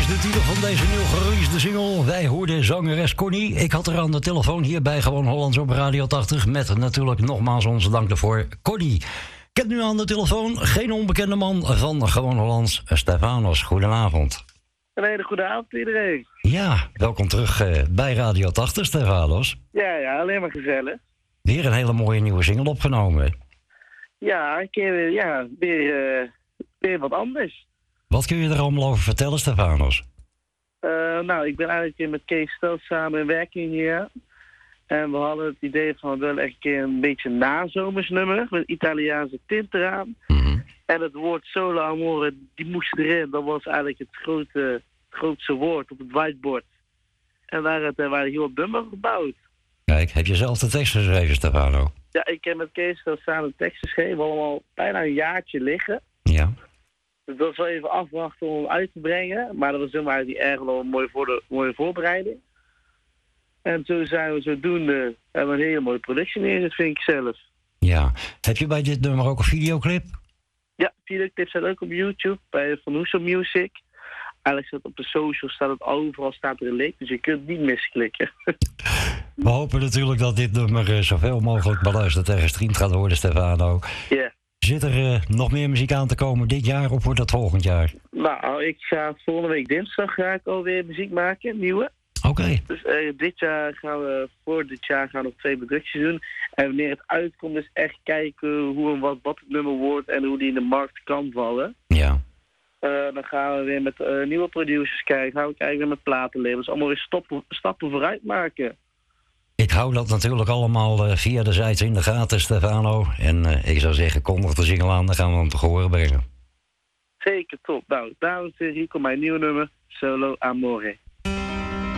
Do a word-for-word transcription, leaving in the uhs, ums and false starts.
de titel van deze nieuw gereleasede single. Wij hoorden zangeres Connie. Ik had er aan de telefoon hier bij Gewoon Hollands op Radio tachtig... met natuurlijk nogmaals onze dank ervoor, Connie. Ik heb nu aan de telefoon geen onbekende man van Gewoon Hollands, Stefanos. Goedenavond. Een hele goede avond iedereen. Ja, welkom terug uh, bij Radio tachtig, Stefanos. Ja, ja, alleen maar gezellig. Weer een hele mooie nieuwe single opgenomen. Ja, een keer weer, ja, weer, uh, weer wat anders. Wat kun je er allemaal over vertellen, Stefanos? Uh, nou, ik ben eigenlijk met Kees Stelt samen in werking hier. En we hadden het idee van wel echt een keer een beetje nazomersnummer met Italiaanse tint eraan. Mm-hmm. En het woord solo amore, die moest erin. Dat was eigenlijk het grote, het grootste woord op het whiteboard. En daar hebben wij heel wat nummer gebouwd. Kijk, heb je zelf de tekst geschreven, Stefano? Ja, ik heb met Kees Stelt samen de tekst geschreven. We hadden al bijna een jaartje liggen. Ja. Dus dat was wel even afwachten om hem uit te brengen. Maar dat was helemaal niet erg wel een mooie, voor de, mooie voorbereiding. En toen zijn we zodoende, hebben we een hele mooie productie neergezet, vind ik zelf. Ja. Heb je bij dit nummer ook een videoclip? Ja, videoclips zijn ook op YouTube, bij Van Hoesel Music. Eigenlijk staat op de socials, staat het overal, staat er een link, dus je kunt niet misklikken. We hopen natuurlijk dat dit nummer uh, zoveel mogelijk beluisterd en gestreamd gaat worden, Stefano. Ja. Yeah. Zit er uh, nog meer muziek aan te komen dit jaar of wordt dat volgend jaar? Nou, ik ga volgende week dinsdag ga ik alweer muziek maken, nieuwe. Oké. Okay. Dus uh, dit jaar gaan we, voor dit jaar gaan we nog twee producties doen. En wanneer het uitkomt is echt kijken hoe en wat, wat het nummer wordt en hoe die in de markt kan vallen. Ja. Uh, dan gaan we weer met uh, nieuwe producers kijken, gaan we kijken met platenlabels. Allemaal weer stoppen, stappen vooruit maken. Ik hou dat natuurlijk allemaal uh, via de sites in de gaten, Stefano. En uh, ik zou zeggen, kondig de single aan, dan gaan we hem te horen brengen. Zeker, top. Nou, dames en heren, hier komt mijn nieuwe nummer, Solo Amore.